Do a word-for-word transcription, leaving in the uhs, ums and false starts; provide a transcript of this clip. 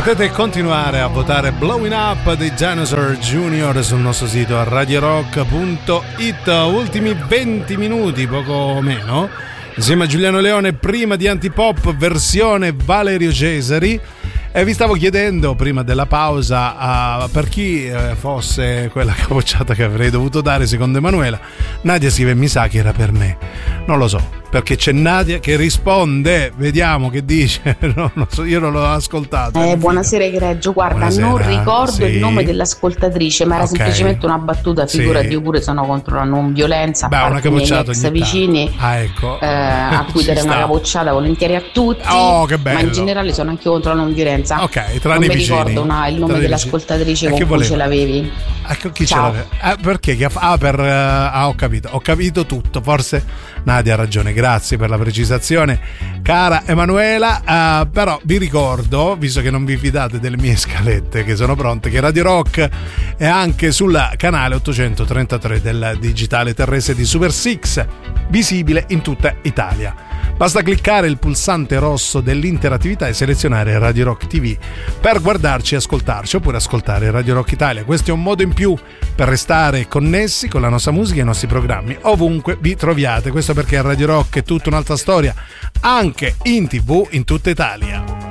Potete continuare a votare Blowing Up dei Dinosaur Junior sul nostro sito radio rock punto it. Ultimi venti minuti, poco meno, insieme a Giuliano Leone, prima di Antipop versione Valerio Cesari. E vi stavo chiedendo prima della pausa uh, per chi uh, fosse quella capocciata che avrei dovuto dare secondo Emanuela. Nadia scrive: mi sa che era per me. Non lo so, perché c'è Nadia che risponde, vediamo che dice. No, non so, io non l'ho ascoltato. Eh, buonasera egregio, guarda, buonasera. Non ricordo sì. il nome dell'ascoltatrice, ma era okay. semplicemente una battuta, figurati, sì. io pure sono contro la non violenza. Beh, una capocciata ex vicini ah, ecco. eh, a cui dare una capocciata volentieri a tutti. Oh, che bello. Ma in generale sono anche contro la non violenza. Ok, tranne non mi vicini. ricordo una, il nome dell'ascoltatrice con cui volevo? ce l'avevi. Ecco, chi Ciao. ce l'aveva? Eh, perché? Ah, per, uh, ah, ho capito, ho capito tutto. Forse Nadia ha ragione, grazie per la precisazione, cara Emanuela. Uh, però vi ricordo, visto che non vi fidate delle mie scalette che sono pronte, che Radio Rock è anche sul canale ottocentotrentatré del digitale terrestre di Super Six, visibile in tutta Italia. Basta cliccare il pulsante rosso dell'interattività e selezionare Radio Rock T V per guardarci e ascoltarci, oppure ascoltare Radio Rock Italia. Questo è un modo in più per restare connessi con la nostra musica e i nostri programmi ovunque vi troviate. Questo perché Radio Rock è tutta un'altra storia, anche in tivù in tutta Italia.